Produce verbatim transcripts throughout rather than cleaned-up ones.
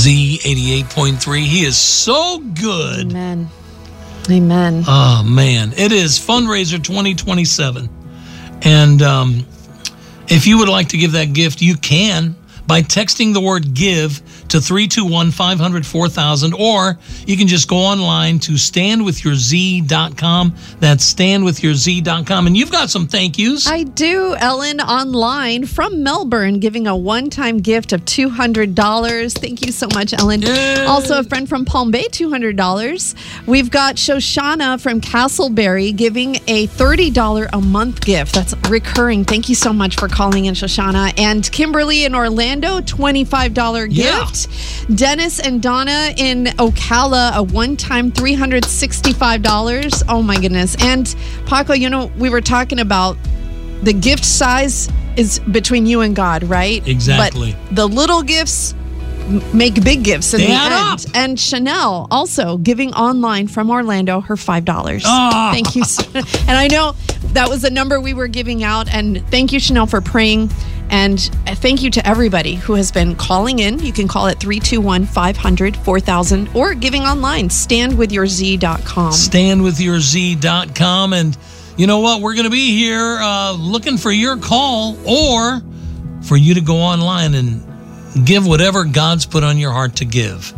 Z eighty-eight point three. He is so good. Amen. Amen. Oh, man. It is Fundraiser twenty twenty-seven. And um, if you would like to give that gift, you can by texting the word GIVE to three two one, five hundred, four thousand, or you can just go online to stand with your z dot com. That's stand with your z dot com. And you've got some thank yous. I do. Ellen online from Melbourne giving a one-time gift of two hundred dollars. Thank you so much, Ellen. Yay. Also, a friend from Palm Bay, two hundred dollars. We've got Shoshana from Castleberry giving a thirty dollars a month gift. That's recurring. Thank you so much for calling in, Shoshana. And Kimberly in Orlando, twenty-five dollars Yeah. gift. Dennis and Donna in Ocala, a one-time three hundred sixty-five dollars. Oh my goodness. And Paco, you know, we were talking about the gift size is between you and God, right? Exactly. But the little gifts m- make big gifts in They the add end. up. And Chanel also giving online from Orlando her five dollars. Ah. Thank you. so- And I know that was the number we were giving out. And thank you, Chanel, for praying. And thank you to everybody who has been calling in. You can call at three two one, five hundred, four thousand or giving online, stand with your z dot com. stand with your z dot com. And you know what? We're going to be here uh, looking for your call or for you to go online and give whatever God's put on your heart to give.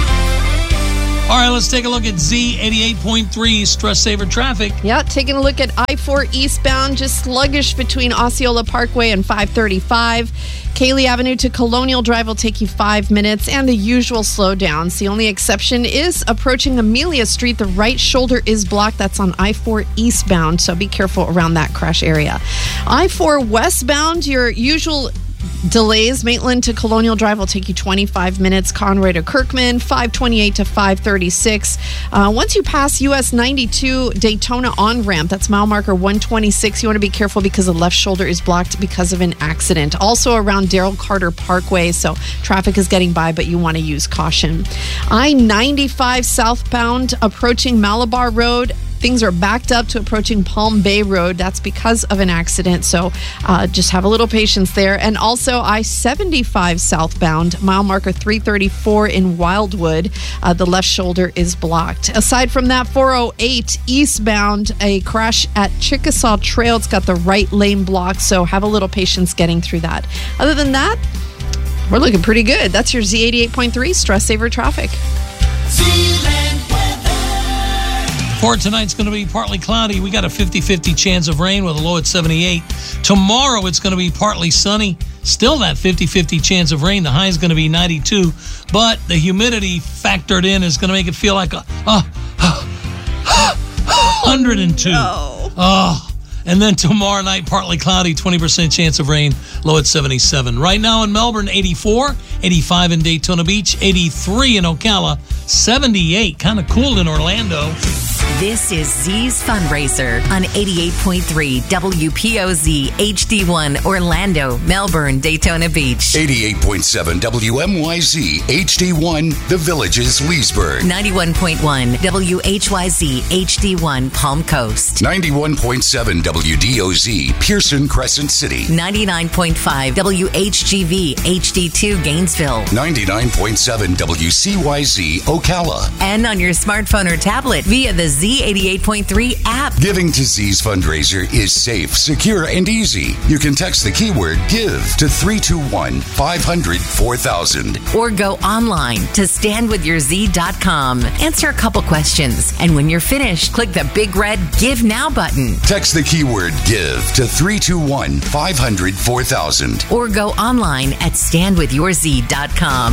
All right, let's take a look at Z eighty-eight point three Stress Saver Traffic. Yeah, taking a look at I four eastbound, just sluggish between Osceola Parkway and five thirty-five. Cayley Avenue to Colonial Drive will take you five minutes, and the usual slowdowns. The only exception is approaching Amelia Street. The right shoulder is blocked. That's on I four eastbound, so be careful around that crash area. I four westbound, your usual delays. Maitland to Colonial Drive will take you twenty-five minutes. Conroy to Kirkman, five twenty-eight to five thirty-six. Uh, once you pass U S ninety-two Daytona on-ramp, that's mile marker one twenty-six, you want to be careful because the left shoulder is blocked because of an accident. Also around Darrell Carter Parkway, so traffic is getting by, but you want to use caution. I ninety-five southbound approaching Malabar Road. Things are backed up to approaching Palm Bay Road. That's because of an accident. So uh, just have a little patience there. And also I seventy-five southbound, mile marker three thirty-four in Wildwood. Uh, the left shoulder is blocked. Aside from that, four oh eight eastbound, a crash at Chickasaw Trail. It's got the right lane blocked. So have a little patience getting through that. Other than that, we're looking pretty good. That's your Z eighty-eight point three Stress Saver Traffic. For tonight's going to be partly cloudy. We got a fifty-fifty chance of rain with a low at seventy-eight. Tomorrow it's going to be partly sunny. Still that fifty-fifty chance of rain. The high is going to be ninety-two. But the humidity factored in is going to make it feel like a, a, a, a one hundred two. No. Oh. And then tomorrow night, partly cloudy, twenty percent chance of rain, low at seventy-seven. Right now in Melbourne, eighty-four, eighty-five in Daytona Beach, eighty-three in Ocala, seventy-eight, kind of cool in Orlando. This is Z's Fundraiser on eighty-eight point three W P O Z H D one Orlando, Melbourne, Daytona Beach. eighty-eight point seven W M Y Z H D one The Villages, Leesburg. ninety-one point one W H Y Z H D one Palm Coast. ninety-one point seven W D O Z Pearson Crescent City. ninety-nine point five W H G V H D two Gainesville. ninety-nine point seven W C Y Z Ocala. And on your smartphone or tablet via the Z eighty-eight point three app. Giving to Z's fundraiser is safe, secure, and easy. You can text the keyword GIVE to three two one, five hundred, four thousand. Or go online to stand with your z dot com. Answer a couple questions. And when you're finished, click the big red Give Now button. Text the keyword GIVE to three two one, five hundred, four thousand. Or go online at stand with your z dot com.